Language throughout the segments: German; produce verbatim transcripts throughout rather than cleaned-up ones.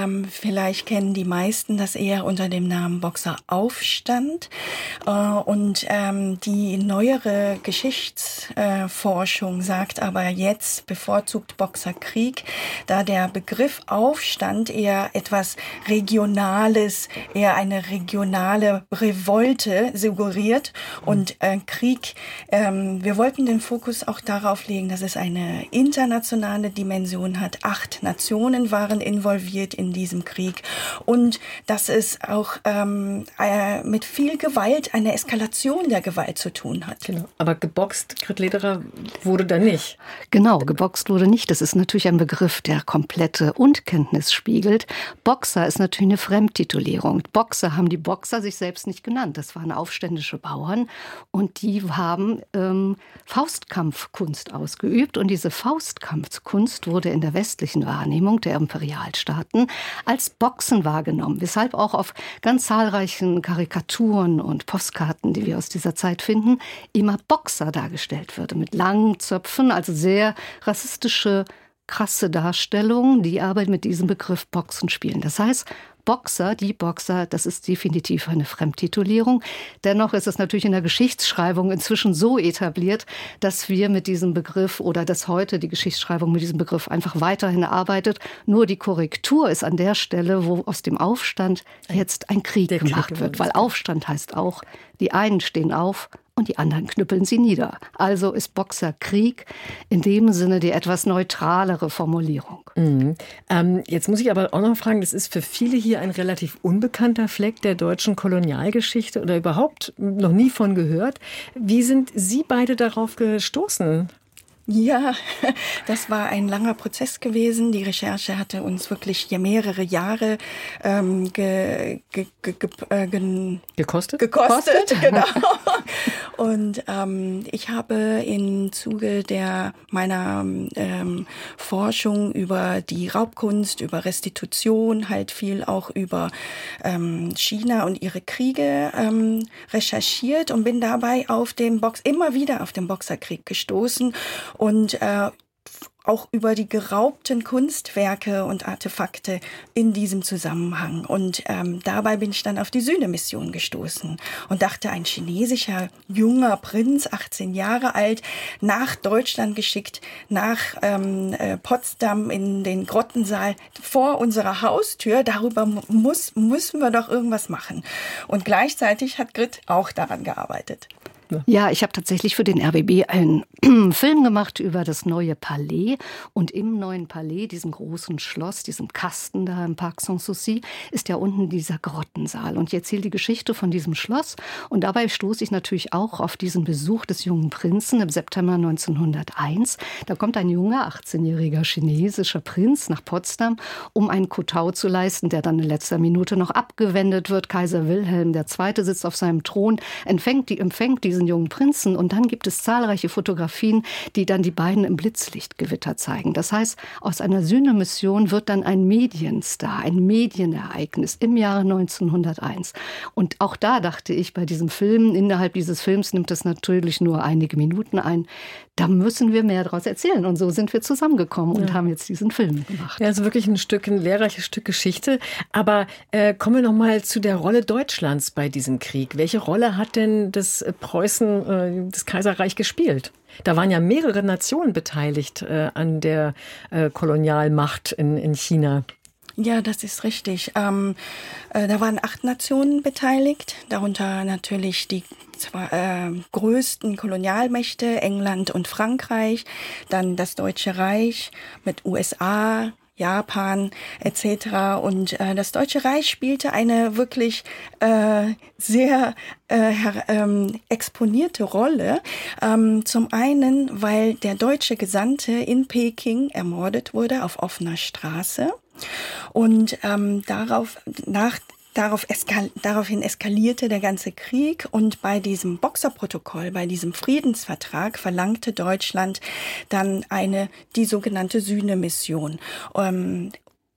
ähm, vielleicht kennen die meisten das eher unter dem Namen Boxeraufstand. Äh, und ähm, die neuere Geschichtsforschung äh, sagt aber jetzt bevorzugt Boxerkrieg, da der Begriff Aufstand eher etwas Regionales, eher eine regionale Revolte suggeriert. Und äh, Krieg, ähm, wir wollten den Fokus auch darauf legen, dass es eine internationale Dimension hat. Acht Nationen waren involviert in diesem Krieg und dass es auch ähm, äh, mit viel Gewalt, eine Eskalation der Gewalt zu tun hat. Genau. Aber geboxt, Grit Lederer, wurde da nicht. Genau, geboxt wurde nicht. Das ist natürlich ein Begriff, der komplette Unkenntnis spiegelt. Boxer ist natürlich eine Fremdtitulierung. Boxer haben die Boxer sich selbst nicht genannt. Das waren aufständische Bauern und die haben ähm, Faustkampfkunst ausgeübt. Und diese Faustkampfkunst wurde in der westlichen Wahrnehmung der Imperialstaaten als Boxen wahrgenommen. Weshalb auch auf ganz zahlreichen Karikaturen und Postkarten, die wir aus dieser Zeit finden, immer Boxer dargestellt würde. Mit langen Zöpfen, also sehr rassistische, krasse Darstellungen, die aber mit diesem Begriff Boxen spielen. Das heißt, Boxer, die Boxer, das ist definitiv eine Fremdtitulierung. Dennoch ist es natürlich in der Geschichtsschreibung inzwischen so etabliert, dass wir mit diesem Begriff oder dass heute die Geschichtsschreibung mit diesem Begriff einfach weiterhin arbeitet. Nur die Korrektur ist an der Stelle, wo aus dem Aufstand jetzt ein Krieg der gemacht Krieg wird. Weil Aufstand heißt auch, die einen stehen auf und die anderen knüppeln sie nieder. Also ist Boxer Krieg in dem Sinne die etwas neutralere Formulierung. Mhm. Ähm, jetzt muss ich aber auch noch fragen, das ist für viele hier ein relativ unbekannter Fleck der deutschen Kolonialgeschichte oder überhaupt noch nie von gehört. Wie sind Sie beide darauf gestoßen? Ja, das war ein langer Prozess gewesen. Die Recherche hatte uns wirklich ja mehrere Jahre ähm, ge, ge, ge, ge, äh, gen, gekostet. Gekostet, genau. Und ähm, ich habe im Zuge der meiner ähm, Forschung über die Raubkunst, über Restitution, halt viel auch über ähm, China und ihre Kriege ähm, recherchiert und bin dabei auf den Box immer wieder auf den Boxerkrieg gestoßen. Und äh, auch über die geraubten Kunstwerke und Artefakte in diesem Zusammenhang. Und ähm, dabei bin ich dann auf die Sühne-Mission gestoßen und dachte, ein chinesischer junger Prinz, achtzehn Jahre alt, nach Deutschland geschickt, nach ähm, äh, Potsdam in den Grottensaal vor unserer Haustür. Darüber muss, müssen wir doch irgendwas machen. Und gleichzeitig hat Grit auch daran gearbeitet. Ja, ich habe tatsächlich für den R B B einen Film gemacht über das neue Palais. Und im neuen Palais, diesem großen Schloss, diesem Kasten da im Parc Sanssouci, ist ja unten dieser Grottensaal. Und ich erzähle die Geschichte von diesem Schloss. Und dabei stoße ich natürlich auch auf diesen Besuch des jungen Prinzen im September neunzehnhunderteins. Da kommt ein junger, achtzehnjähriger chinesischer Prinz nach Potsdam, um einen Kotau zu leisten, der dann in letzter Minute noch abgewendet wird. Kaiser Wilhelm der Zweite sitzt auf seinem Thron, empfängt, die, empfängt diesen jungen Prinzen und dann gibt es zahlreiche Fotografien, die dann die beiden im Blitzlichtgewitter zeigen. Das heißt, aus einer Sühne-Mission wird dann ein Medienstar, ein Medienereignis im Jahre neunzehnhunderteins. Und auch da dachte ich bei diesem Film, innerhalb dieses Films nimmt es natürlich nur einige Minuten ein, da müssen wir mehr daraus erzählen. Und so sind wir zusammengekommen und ja. haben jetzt diesen Film gemacht. Ja, also wirklich ein Stück, ein lehrreiches Stück Geschichte. Aber äh, kommen wir noch mal zu der Rolle Deutschlands bei diesem Krieg. Welche Rolle hat denn das Preußen, äh, das Kaiserreich gespielt? Da waren ja mehrere Nationen beteiligt äh, an der äh, Kolonialmacht in, in China. Ja, das ist richtig. Ähm, äh, da waren acht Nationen beteiligt, darunter natürlich die zwei äh, größten Kolonialmächte, England und Frankreich, dann das Deutsche Reich mit U S A, Japan et cetera. Und äh, das Deutsche Reich spielte eine wirklich äh, sehr äh, ähm, exponierte Rolle. Ähm, zum einen, weil der deutsche Gesandte in Peking ermordet wurde auf offener Straße. Und ähm, darauf nach Darauf eskal- daraufhin eskalierte der ganze Krieg und bei diesem Boxerprotokoll, bei diesem Friedensvertrag verlangte Deutschland dann eine, die sogenannte Sühne-Mission. Ähm,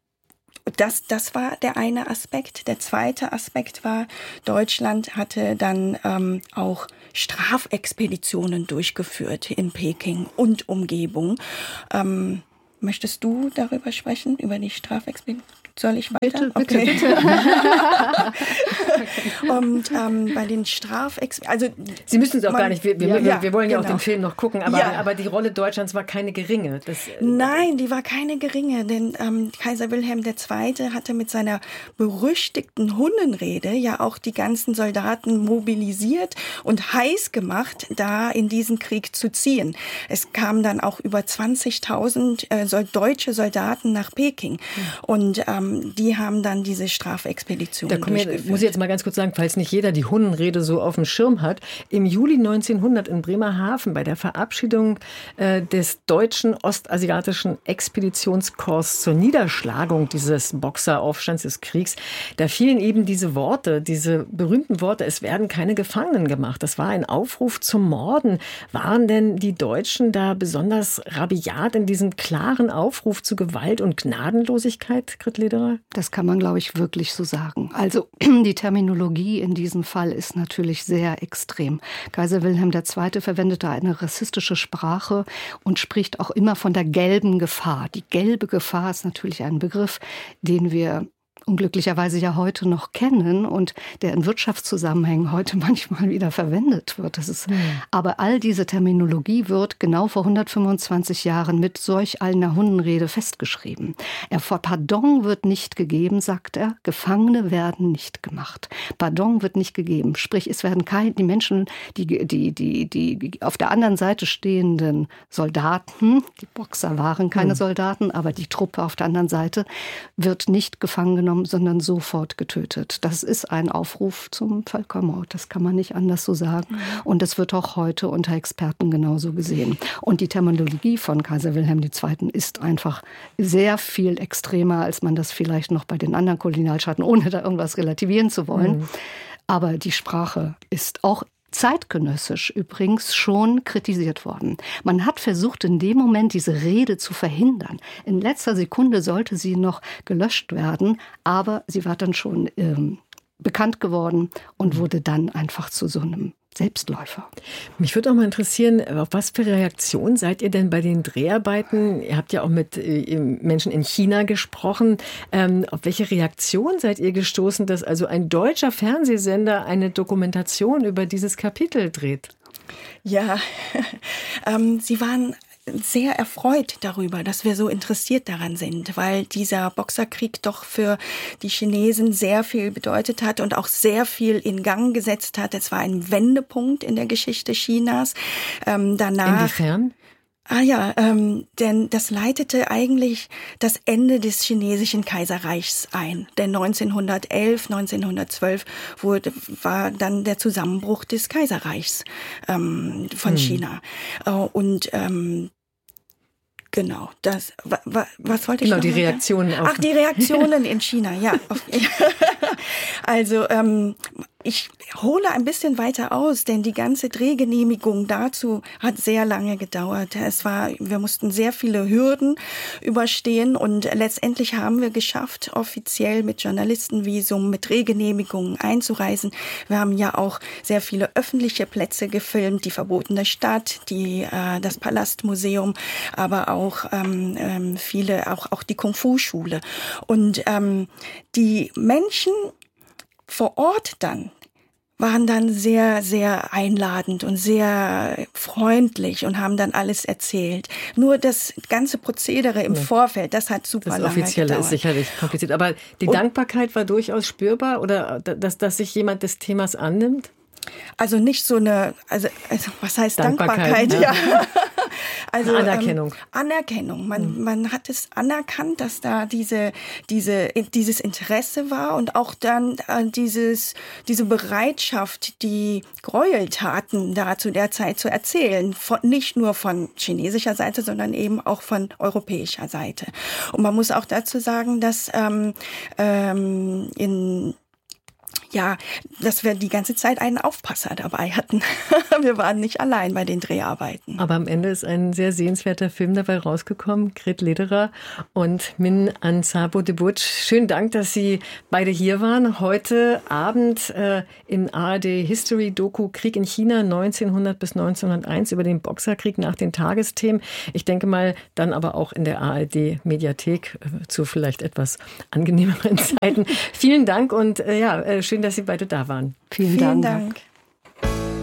Das, das war der eine Aspekt. Der zweite Aspekt war, Deutschland hatte dann ähm, auch Strafexpeditionen durchgeführt in Peking und Umgebung. Ähm, möchtest du darüber sprechen, über die Strafexpedition? Soll ich weiter? Bitte, okay. bitte, bitte. Und ähm, bei den Strafex... Also, Sie müssen es auch man, gar nicht, wir, wir, ja, wir, wir wollen ja genau. auch den Film noch gucken, aber, Ja. aber die Rolle Deutschlands war keine geringe. Das, Nein, die war keine geringe, denn ähm, Kaiser Wilhelm der Zweite hatte mit seiner berüchtigten Hunnenrede ja auch die ganzen Soldaten mobilisiert und heiß gemacht, da in diesen Krieg zu ziehen. Es kamen dann auch über zwanzigtausend äh, so, deutsche Soldaten nach Peking mhm. und ähm, die haben dann diese Strafexpedition da durchgeführt. Ich, muss ich jetzt mal ganz kurz sagen, falls nicht jeder die Hunnenrede so auf dem Schirm hat. Im Juli neunzehnhundert in Bremerhaven bei der Verabschiedung äh, des deutschen ostasiatischen Expeditionskorps zur Niederschlagung dieses Boxeraufstands des Kriegs, da fielen eben diese Worte, diese berühmten Worte, es werden keine Gefangenen gemacht. Das war ein Aufruf zum Morden. Waren denn die Deutschen da besonders rabiat in diesem klaren Aufruf zu Gewalt und Gnadenlosigkeit, Grit Lederer? Das kann man, glaube ich, wirklich so sagen. Also die Terminologie in diesem Fall ist natürlich sehr extrem. Kaiser Wilhelm der Zweite verwendete eine rassistische Sprache und spricht auch immer von der gelben Gefahr. Die gelbe Gefahr ist natürlich ein Begriff, den wir unglücklicherweise ja heute noch kennen und der in Wirtschaftszusammenhängen heute manchmal wieder verwendet wird. Das ist, hm. Aber all diese Terminologie wird genau vor hundertfünfundzwanzig Jahren mit solch einer Hunnenrede festgeschrieben. Er vor Pardon wird nicht gegeben, sagt er. Gefangene werden nicht gemacht. Pardon wird nicht gegeben. Sprich, es werden keine, die Menschen, die, die, die, die, die auf der anderen Seite stehenden Soldaten, die Boxer waren keine hm. Soldaten, aber die Truppe auf der anderen Seite wird nicht gefangen genommen, sondern sofort getötet. Das ist ein Aufruf zum Völkermord. Das kann man nicht anders so sagen. Und das wird auch heute unter Experten genauso gesehen. Und die Terminologie von Kaiser Wilhelm der Zweite ist einfach sehr viel extremer, als man das vielleicht noch bei den anderen Kolonialstaaten, ohne da irgendwas relativieren zu wollen. Mhm. Aber die Sprache ist auch zeitgenössisch übrigens schon kritisiert worden. Man hat versucht, in dem Moment diese Rede zu verhindern. In letzter Sekunde sollte sie noch gelöscht werden, aber sie war dann schon ähm, bekannt geworden und wurde dann einfach zu so einem Selbstläufer. Mich würde auch mal interessieren, auf was für Reaktionen seid ihr denn bei den Dreharbeiten? Ihr habt ja auch mit äh, Menschen in China gesprochen. Ähm, auf welche Reaktion seid ihr gestoßen, dass also ein deutscher Fernsehsender eine Dokumentation über dieses Kapitel dreht? Ja, ähm, sie waren sehr erfreut darüber, dass wir so interessiert daran sind, weil dieser Boxerkrieg doch für die Chinesen sehr viel bedeutet hat und auch sehr viel in Gang gesetzt hat. Es war ein Wendepunkt in der Geschichte Chinas. Ähm, danach. Inwiefern? Ah ja, ähm, denn das leitete eigentlich das Ende des chinesischen Kaiserreichs ein. Denn neunzehnhundertelf, neunzehnhundertzwölf wurde, war dann der Zusammenbruch des Kaiserreichs ähm, von hm. China. Äh, und ähm, Genau, das, wa, wa, was wollte ich Genau, noch die sagen? Reaktionen auf... Ach, die Reaktionen in China, ja. Also, ähm, ich hole ein bisschen weiter aus, denn die ganze Drehgenehmigung dazu hat sehr lange gedauert. Es war, wir mussten sehr viele Hürden überstehen und letztendlich haben wir geschafft, offiziell mit Journalistenvisum, mit Drehgenehmigungen einzureisen. Wir haben ja auch sehr viele öffentliche Plätze gefilmt, die verbotene Stadt, die, äh, das Palastmuseum, aber auch ähm, ähm, viele, auch, auch die Kung-Fu-Schule. Und ähm, die Menschen vor Ort dann waren dann sehr, sehr einladend und sehr freundlich und haben dann alles erzählt. Nur das ganze Prozedere im ja. Vorfeld, das hat super lange gedauert. Das Offizielle ist sicherlich kompliziert. Aber die und, Dankbarkeit war durchaus spürbar, oder dass, dass sich jemand des Themas annimmt? Also nicht so eine, also, also was heißt Dankbarkeit? Dankbarkeit? Ja. Ja. Also Anerkennung. Ähm, Anerkennung. Man, mhm. man hat es anerkannt, dass da diese, diese, dieses Interesse war und auch dann äh, dieses, diese Bereitschaft, die Gräueltaten da zu der Zeit zu erzählen. Von, nicht nur von chinesischer Seite, sondern eben auch von europäischer Seite. Und man muss auch dazu sagen, dass ähm, ähm, in Ja, dass wir die ganze Zeit einen Aufpasser dabei hatten. Wir waren nicht allein bei den Dreharbeiten. Aber am Ende ist ein sehr sehenswerter Film dabei rausgekommen. Gret Lederer und Min Ansabo de Butsch. Schönen Dank, dass Sie beide hier waren. Heute Abend äh, im A R D History Doku Krieg in China neunzehnhundert bis neunzehnhunderteins über den Boxerkrieg nach den Tagesthemen. Ich denke mal, dann aber auch in der A R D Mediathek äh, zu vielleicht etwas angenehmeren Zeiten. Vielen Dank und äh, ja, äh, schön, dass Sie beide da waren. Vielen, Vielen Dank. Dank.